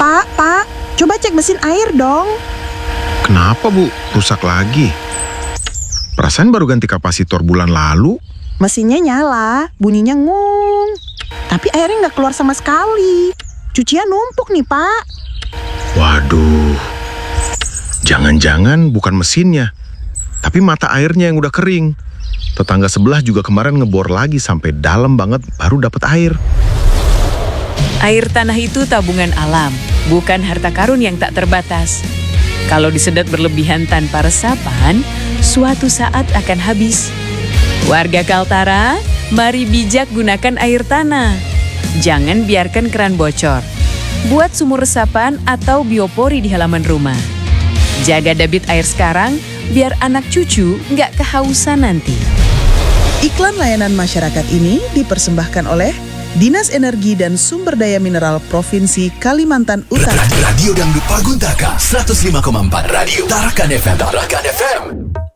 Pak, coba cek mesin air dong. Kenapa, Bu? Rusak lagi? Perasaan baru ganti kapasitor bulan lalu. Mesinnya nyala, bunyinya ngung. Tapi airnya nggak keluar sama sekali. Cucian numpuk nih, Pak. Waduh, jangan-jangan bukan mesinnya, tapi mata airnya yang udah kering. Tetangga sebelah juga kemarin ngebor lagi sampai dalam banget baru dapat air. Air tanah itu tabungan alam, bukan harta karun yang tak terbatas. Kalau disedot berlebihan tanpa resapan, suatu saat akan habis. Warga Kaltara, mari bijak gunakan air tanah. Jangan biarkan keran bocor. Buat sumur resapan atau biopori di halaman rumah. Jaga debit air sekarang, biar anak cucu nggak kehausan nanti. Iklan layanan masyarakat ini dipersembahkan oleh Dinas Energi dan Sumber Daya Mineral Provinsi Kalimantan Utara. Radio Dangdut Paguntaka 105,4 Radio Tarakan FM.